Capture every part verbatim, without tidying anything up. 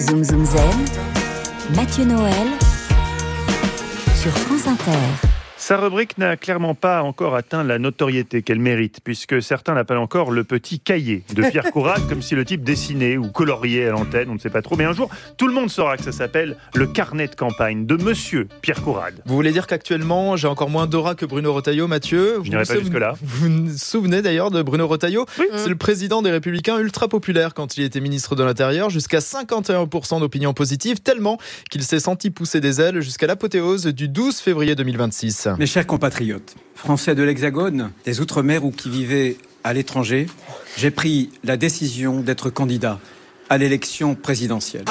Zoom Zoom Zen, Mathieu Noël sur France Inter. Sa rubrique n'a clairement pas encore atteint la notoriété qu'elle mérite, puisque certains l'appellent encore le petit cahier de Pierre Courade, comme si le type dessinait ou coloriait à l'antenne, on ne sait pas trop. Mais un jour, tout le monde saura que ça s'appelle le carnet de campagne de Monsieur Pierre Courade. Vous voulez dire qu'actuellement, j'ai encore moins d'aura que Bruno Retailleau, Mathieu ? Je n'irai pas jusque-là. Vous vous souvenez d'ailleurs de Bruno Retailleau ? Oui. C'est le président des Républicains ultra populaire quand il était ministre de l'Intérieur, jusqu'à cinquante et un pour cent d'opinion positive, tellement qu'il s'est senti pousser des ailes jusqu'à l'apothéose du douze février deux mille vingt-six. Mes chers compatriotes, français de l'Hexagone, des Outre-mer ou qui vivaient à l'étranger, j'ai pris la décision d'être candidat à l'élection présidentielle.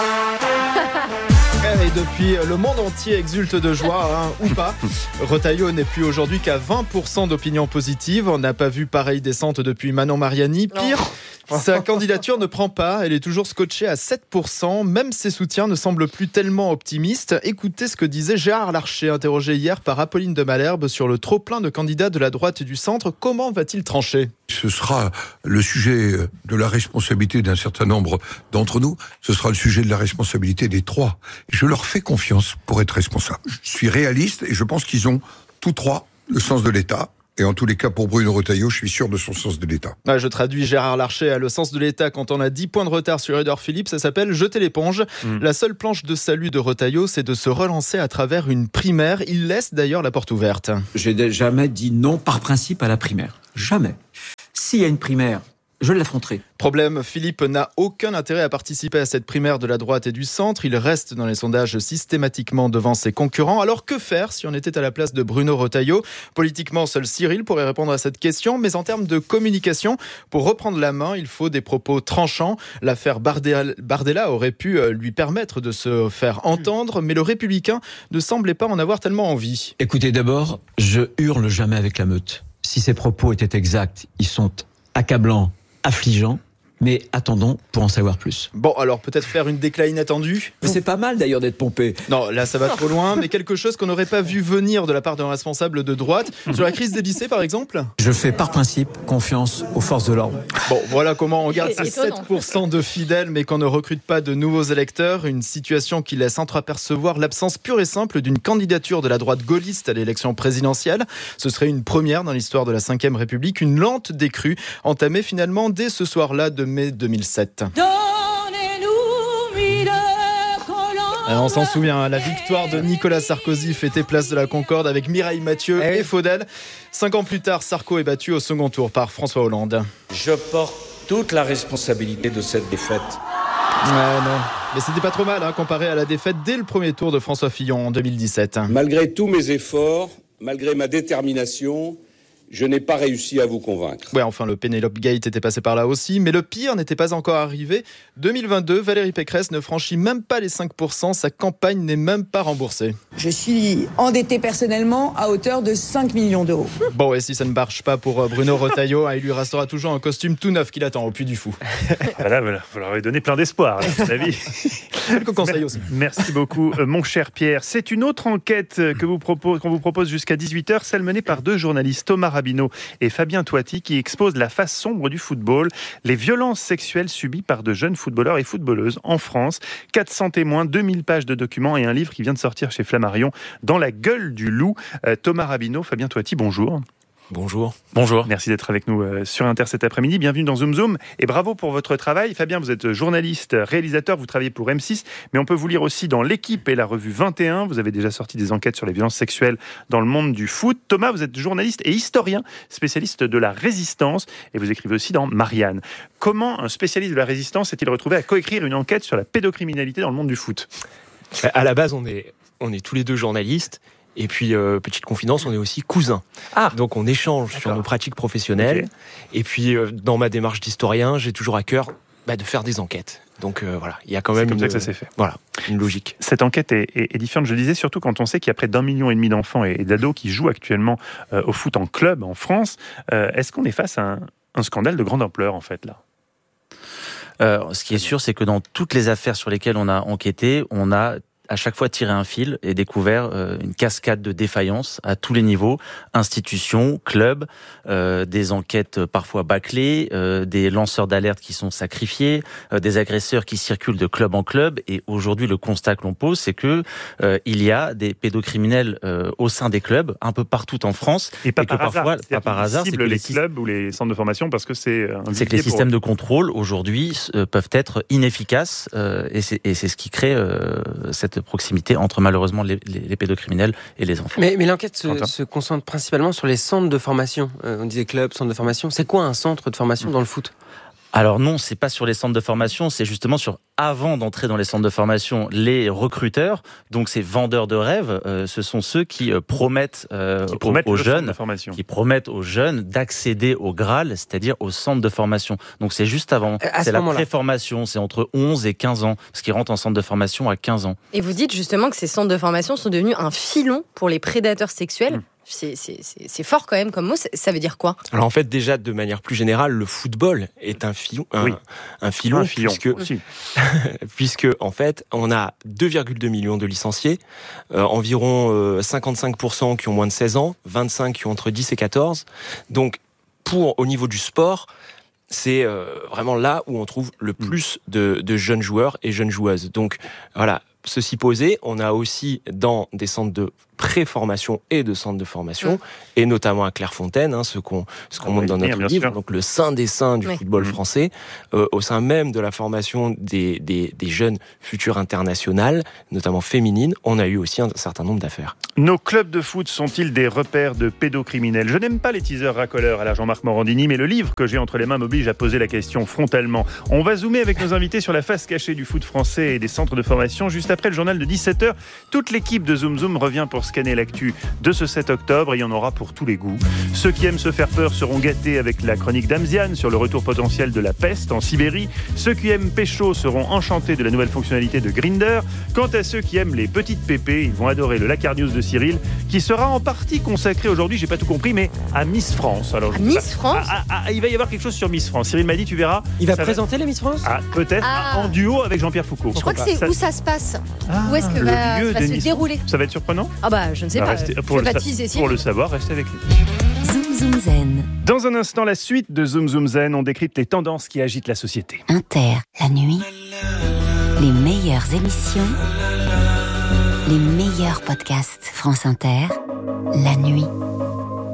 Et depuis, le monde entier exulte de joie, hein, ou pas. Retailleau n'est plus aujourd'hui qu'à vingt pour cent d'opinion positive. On n'a pas vu pareille descente depuis Manon Mariani. Pire, sa candidature ne prend pas. Elle est toujours scotchée à sept pour cent. Même ses soutiens ne semblent plus tellement optimistes. Écoutez ce que disait Gérard Larcher, interrogé hier par Apolline de Malherbe sur le trop-plein de candidats de la droite et du centre. Comment va-t-il trancher ? Ce sera le sujet de la responsabilité d'un certain nombre d'entre nous. Ce sera le sujet de la responsabilité des trois. Je leur fais confiance pour être responsable. Je suis réaliste et je pense qu'ils ont tous trois le sens de l'État. Et en tous les cas, pour Bruno Retailleau, je suis sûr de son sens de l'État. Ah, je traduis Gérard Larcher à le sens de l'État quand on a dix points de retard sur Édouard Philippe. Ça s'appelle jeter l'éponge. Mmh. La seule planche de salut de Retailleau, c'est de se relancer à travers une primaire. Il laisse d'ailleurs la porte ouverte. J'ai jamais dit non par principe à la primaire. Jamais. S'il y a une primaire, je l'affronterai. Problème, Philippe n'a aucun intérêt à participer à cette primaire de la droite et du centre. Il reste dans les sondages systématiquement devant ses concurrents. Alors que faire si on était à la place de Bruno Retailleau ? Politiquement, seul Cyril pourrait répondre à cette question. Mais en termes de communication, pour reprendre la main, il faut des propos tranchants. L'affaire Bardella aurait pu lui permettre de se faire entendre. Mais le Républicain ne semblait pas en avoir tellement envie. Écoutez, d'abord, je hurle jamais avec la meute. Si ces propos étaient exacts, ils sont accablants, affligeants, mais attendons pour en savoir plus. Bon, alors peut-être faire une déclat inattendue. Mais c'est pas mal d'ailleurs d'être pompé. Non, là ça va trop loin, mais quelque chose qu'on n'aurait pas vu venir de la part d'un responsable de droite. Sur la crise des lycées par exemple ? Je fais par principe confiance aux forces de l'ordre. Bon, voilà comment on garde ces sept pour cent de fidèles, mais qu'on ne recrute pas de nouveaux électeurs. Une situation qui laisse entreapercevoir l'absence pure et simple d'une candidature de la droite gaulliste à l'élection présidentielle. Ce serait une première dans l'histoire de la cinquième République, une lente décrue entamée finalement dès ce soir-là de mai deux mille sept. Alors on s'en souvient, la victoire de Nicolas Sarkozy fêtée place de la Concorde avec Mireille Mathieu et Faudel. Cinq ans plus tard, Sarko est battu au second tour par François Hollande. Je porte toute la responsabilité de cette défaite. Ouais, non. Mais c'était pas trop mal hein, comparé à la défaite dès le premier tour de François Fillon en deux mille dix-sept. Malgré tous mes efforts, malgré ma détermination, je n'ai pas réussi à vous convaincre. Ouais, enfin, le Penelope Gate était passé par là aussi, mais le pire n'était pas encore arrivé. deux mille vingt-deux, Valérie Pécresse ne franchit même pas les cinq pour cent. Sa campagne n'est même pas remboursée. Je suis endettée personnellement à hauteur de cinq millions d'euros. Bon, et si ça ne marche pas pour Bruno Retailleau, il lui restera toujours un costume tout neuf qui l'attend au Puy du Fou. Voilà, voilà, vous leur avez donné plein d'espoir, à mon avis. Quelques conseils aussi. Merci beaucoup, euh, mon cher Pierre. C'est une autre enquête que vous propose, qu'on vous propose jusqu'à dix-huit heures, celle menée par deux journalistes, Thomas Rabineau et Fabien Toiti, qui expose la face sombre du football, les violences sexuelles subies par de jeunes footballeurs et footballeuses en France. quatre cents témoins, deux mille pages de documents et un livre qui vient de sortir chez Flammarion, Dans la gueule du loup. Euh, Thomas Rabineau, Fabien Toiti, bonjour. Bonjour. Bonjour. Merci d'être avec nous euh, sur Inter cet après-midi. Bienvenue dans Zoom Zoom et bravo pour votre travail. Fabien, vous êtes journaliste, réalisateur, vous travaillez pour M six, mais on peut vous lire aussi dans L'Équipe et la revue vingt et un. Vous avez déjà sorti des enquêtes sur les violences sexuelles dans le monde du foot. Thomas, vous êtes journaliste et historien, spécialiste de la résistance et vous écrivez aussi dans Marianne. Comment un spécialiste de la résistance s'est-il retrouvé à coécrire une enquête sur la pédocriminalité dans le monde du foot ? À la base, on est, on est tous les deux journalistes. Et puis, euh, petite confidence, on est aussi cousins. Ah. Donc, on échange D'accord. sur nos pratiques professionnelles. Okay. Et puis, euh, dans ma démarche d'historien, j'ai toujours à cœur bah, de faire des enquêtes. Donc, euh, voilà, il y a quand même C'est comme une, ça que ça s'est fait. Voilà, une logique. Cette enquête est, est, est différente, je le disais, surtout quand on sait qu'il y a près d'un million et demi d'enfants et, et d'ados qui jouent actuellement euh, au foot en club en France. Euh, est-ce qu'on est face à un, un scandale de grande ampleur, en fait, là ? euh, Ce qui est sûr, c'est que dans toutes les affaires sur lesquelles on a enquêté, on a à chaque fois tiré un fil et découvert euh, une cascade de défaillances à tous les niveaux, institutions, clubs, euh, des enquêtes parfois bâclées, euh, des lanceurs d'alerte qui sont sacrifiés, euh, des agresseurs qui circulent de club en club. Et aujourd'hui, le constat que l'on pose, c'est que euh, il y a des pédocriminels euh, au sein des clubs, un peu partout en France. Et pas et par que hasard. parfois, pas par hasard, c'est que les, les clubs ou les centres de formation parce que c'est un c'est que les systèmes de contrôle aujourd'hui euh, peuvent être inefficaces euh, et, c'est, et c'est ce qui crée euh, cette proximité entre malheureusement les, les, les pédocriminels et les enfants. Mais, mais l'enquête se, se concentre principalement sur les centres de formation. Euh, on disait club, centre de formation. C'est quoi un centre de formation dans le foot ? Alors non, c'est pas sur les centres de formation, c'est justement sur, avant d'entrer dans les centres de formation, les recruteurs, donc ces vendeurs de rêves, euh, ce sont ceux qui euh, promettent, euh, qui promettent aux, aux jeunes, qui promettent aux jeunes d'accéder au Graal, c'est-à-dire au centre de formation. Donc c'est juste avant, à c'est la pré-formation, c'est entre onze et quinze ans, parce qu'ils rentrent en centre de formation à quinze ans. Et vous dites justement que ces centres de formation sont devenus un filon pour les prédateurs sexuels. Mmh. C'est, c'est, c'est, c'est fort quand même comme mot, ça veut dire quoi ? Alors en fait, déjà, de manière plus générale, le football est un filon, un, oui. un filon, un filon puisque, puisque, en fait, on a deux virgule deux millions de licenciés, euh, environ euh, cinquante-cinq pour cent qui ont moins de seize ans, vingt-cinq qui ont entre dix et quatorze. Donc, pour, au niveau du sport, c'est euh, vraiment là où on trouve le plus de, de jeunes joueurs et jeunes joueuses. Donc, voilà. Ceci posé, on a aussi dans des centres de pré-formation et de centres de formation, mmh. et notamment à Clairefontaine, hein, ce qu'on, ce qu'on ah, montre dans notre livre, sûr. donc le saint des saints du oui. football mmh. français, euh, au sein même de la formation des, des, des jeunes futures internationales, notamment féminines, on a eu aussi un certain nombre d'affaires. Nos clubs de foot sont-ils des repères de pédocriminels ? Je n'aime pas les teasers racoleurs à la Jean-Marc Morandini, mais le livre que j'ai entre les mains m'oblige à poser la question frontalement. On va zoomer avec nos invités sur la face cachée du foot français et des centres de formation. Juste après le journal de dix-sept heures, toute l'équipe de Zoom Zoom revient pour scanner l'actu de ce sept octobre et il y en aura pour tous les goûts. Ceux qui aiment se faire peur seront gâtés avec la chronique d'Amziane sur le retour potentiel de la peste en Sibérie. Ceux qui aiment pécho seront enchantés de la nouvelle fonctionnalité de Grindr. Quant à ceux qui aiment les petites pépées, ils vont adorer le Lakar News de Cyril qui sera en partie consacré aujourd'hui, j'ai pas tout compris, mais à Miss France. Alors, à Miss France ah, ah, ah, il va y avoir quelque chose sur Miss France. Cyril m'a dit, tu verras. Il va présenter va... les Miss France ah, Peut-être ah. en duo avec Jean-Pierre Foucault. Je crois que c'est ça... où ça se passe. Ah, où est-ce que va, va se dérouler. Ça va être surprenant ? Ah bah je ne sais bah, pas. Restez, je pour, vais le, baptiser, pour le savoir, restez avec nous. Zoom Zoom Zen. Dans un instant, la suite de Zoom Zoom Zen, on décrypte les tendances qui agitent la société. Inter, la nuit, les meilleures émissions, les meilleurs podcasts. France Inter, la nuit.